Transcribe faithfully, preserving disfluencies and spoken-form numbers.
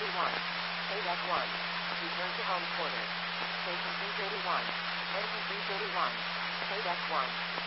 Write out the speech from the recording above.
thirty-one. Pay deck one. Return to home quarters. Station three thirty-one. Engine three thirty-one. Pay deck one.